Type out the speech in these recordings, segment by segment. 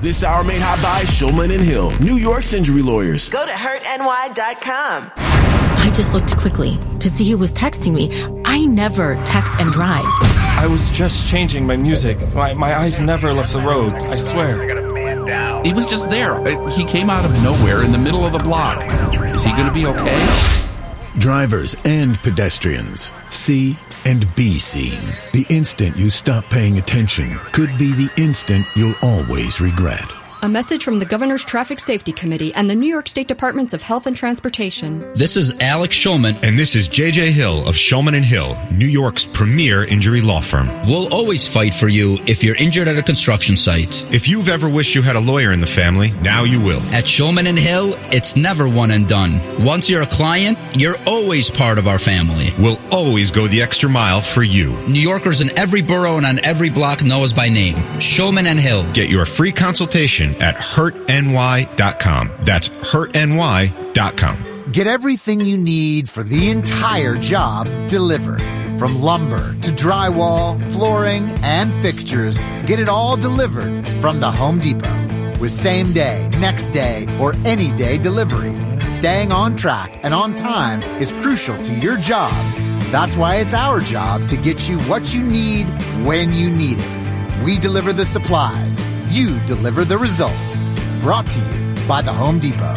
This hour made hot by Shulman and Hill, New York's injury lawyers. Go to hurtny.com. I just looked quickly to see who was texting me. I never text and drive. I was just changing my music. My eyes never left the road, I swear. He was just there. He came out of nowhere in the middle of the block. Is he going to be okay? Drivers and pedestrians, see and be seen. The instant you stop paying attention could be the instant you'll always regret. A message from the Governor's Traffic Safety Committee and the New York State Departments of Health and Transportation. This is Alex Shulman. And this is J.J. Hill of Shulman & Hill, New York's premier injury law firm. We'll always fight for you if you're injured at a construction site. If you've ever wished you had a lawyer in the family, now you will. At Shulman & Hill, it's never one and done. Once you're a client, you're always part of our family. We'll always go the extra mile for you. New Yorkers in every borough and on every block know us by name. Shulman & Hill. Get your free consultation at hurtny.com. That's hurtny.com. Get everything you need for the entire job delivered. From lumber to drywall, flooring, and fixtures, get it all delivered from the Home Depot. With same day, next day, or any day delivery, staying on track and on time is crucial to your job. That's why it's our job to get you what you need when you need it. We deliver the supplies. You deliver the results. Brought to you by the Home Depot.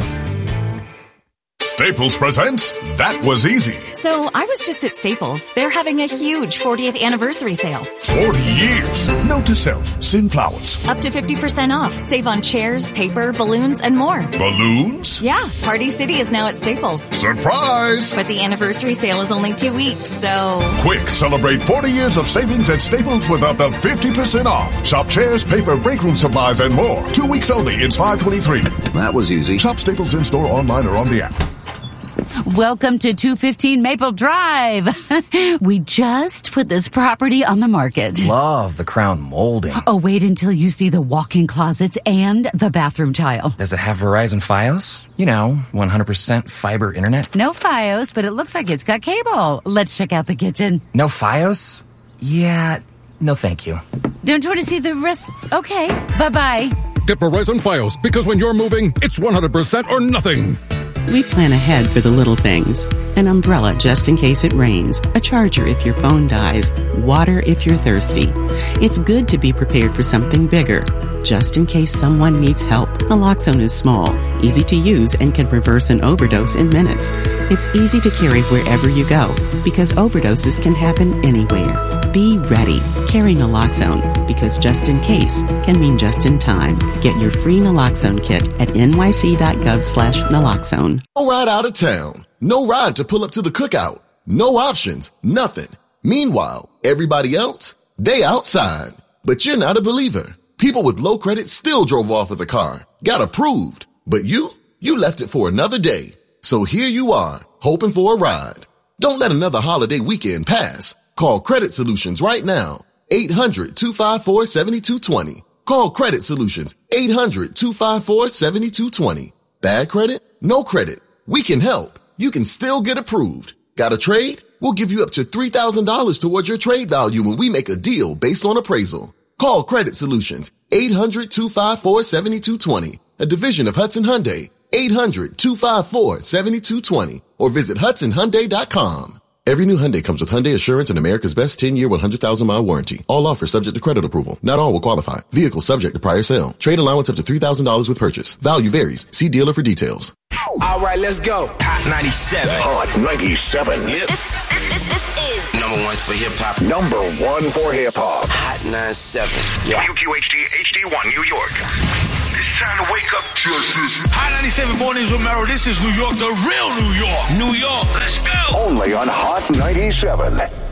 Staples presents That Was Easy. So I was just at Staples. They're having a huge 40th anniversary sale. 40 years. Note to self, send flowers. Up to 50% off. Save on chairs, paper, balloons, and more. Balloons? Yeah, Party City is now at Staples. Surprise! But the anniversary sale is only 2 weeks, so... Quick, celebrate 40 years of savings at Staples with up to 50% off. Shop chairs, paper, break room supplies, and more. 2 weeks only. It's $5.23. That was easy. Shop Staples in-store, online, or on the app. Welcome to 215 Maple Drive. We just put this property on the market. Love the crown molding. Oh, wait until you see the walk-in closets and the bathroom tile. Does it have Verizon Fios? 100% fiber internet? No Fios, but it looks like it's got cable. Let's check out the kitchen. No Fios? Yeah, no thank you. Don't you want to see the rest? Okay, bye-bye. Get Verizon Fios, because when you're moving, it's 100% or nothing. We plan ahead for the little things. An umbrella just in case it rains. A charger if your phone dies. Water if you're thirsty. It's good to be prepared for something bigger, just in case someone needs help. Naloxone is small, easy to use, and can reverse an overdose in minutes. It's easy to carry wherever you go, because overdoses can happen anywhere. Be ready. Carry naloxone, because just in case can mean just in time. Get your free naloxone kit at nyc.gov/naloxone. No ride out of town. No ride to pull up to the cookout. No options. Nothing. Meanwhile, everybody else, they outside. But you're not a believer. People with low credit still drove off with a car. Got approved. But you left it for another day. So here you are, hoping for a ride. Don't let another holiday weekend pass. Call Credit Solutions right now. 800-254-7220. Call Credit Solutions. 800-254-7220. Bad credit? No credit. We can help. You can still get approved. Got a trade? We'll give you up to $3,000 towards your trade value when we make a deal based on appraisal. Call Credit Solutions. 800-254-7220. A division of Hudson Hyundai. 800-254-7220. Or visit HudsonHyundai.com. Every new Hyundai comes with Hyundai Assurance and America's Best 10-year, 100,000-mile warranty. All offers subject to credit approval. Not all will qualify. Vehicle subject to prior sale. Trade allowance up to $3,000 with purchase. Value varies. See dealer for details. All right, let's go. Hot 97. Hot 97. Yep. This is number one for hip-hop. Number one for hip-hop. Hot 97. Yeah. WQHD HD1 New York. It's time to wake up. Hot 97 mornings with Merrill. This is New York, the real New York. New York, let's go. Only on Hot 97.